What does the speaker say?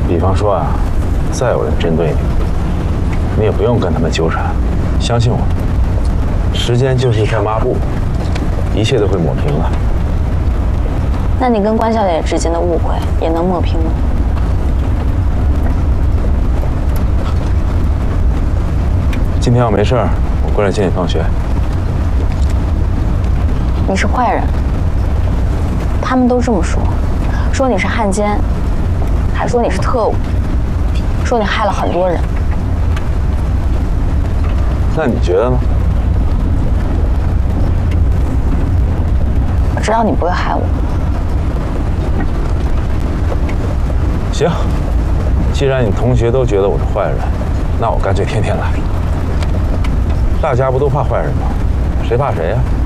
比方说啊，再有人针对你，你也不用跟他们纠缠，相信我，时间就是一块抹布，一切都会抹平了。 那你跟关小姐之间的误会也能抹平吗？ 今天要没事儿，我过来接你放学。 你是坏人，他们都这么说，说你是汉奸，还说你是特务，说你害了很多人。 那你觉得呢？ 我知道你不会害我。 行，既然你同学都觉得我是坏人，那我干脆天天来。大家不都怕坏人吗？谁怕谁呀？